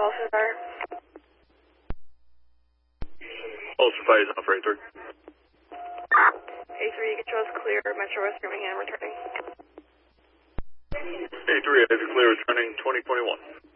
Ulster Fire. Ulster Fire is off for A3. A3, control is clear, Metro West Birmingham returning. A3, if you're clear, returning 2021.